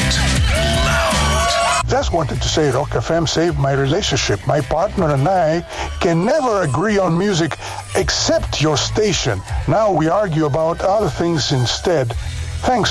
it loud. Just wanted to say Rock FM saved my relationship. My partner and I can never agree on music except your station. Now we argue about other things instead. Thanks